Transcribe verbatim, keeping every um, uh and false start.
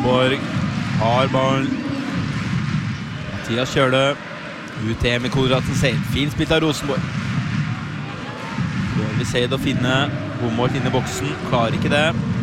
Rosenborg har ballen. Mathias Kjøle. U T M i Konradsen Seid. Fint spilt av Rosenborg. Prøver Seid å finne Humboldt inn i boksen. Klarer ikke det.